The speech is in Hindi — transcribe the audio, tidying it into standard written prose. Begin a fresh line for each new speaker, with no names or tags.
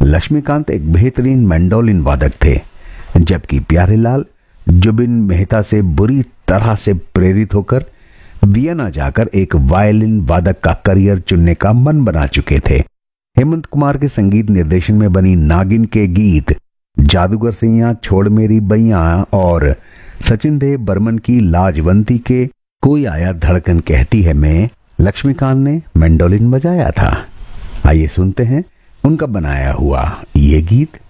लक्ष्मीकांत एक बेहतरीन मैंडोलिन वादक थे, जबकि प्यारेलाल जुबिन मेहता से बुरी तरह से प्रेरित होकर वियना जाकर एक वायलिन वादक का करियर चुनने का मन बना चुके थे। हेमंत कुमार के संगीत निर्देशन में बनी नागिन के गीत जादूगर सैया, छोड़ मेरी बैया और सचिन देव बर्मन की लाजवंती के कोई आया धड़कन कहती है में लक्ष्मीकांत ने मैंडोलिन बजाया था। आइए सुनते हैं उनका बनाया हुआ ये गीत।